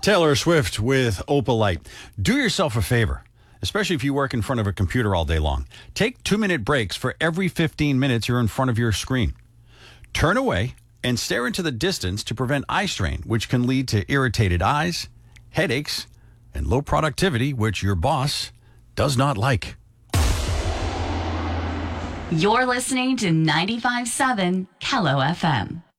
Taylor Swift with Opalite. Do yourself a favor, especially if you work in front of a computer all day long. Take 2-minute breaks for every 15 minutes you're in front of your screen. Turn away and stare into the distance to prevent eye strain, which can lead to irritated eyes, headaches, and low productivity, which your boss does not like. You're listening to 95.7 Kello FM.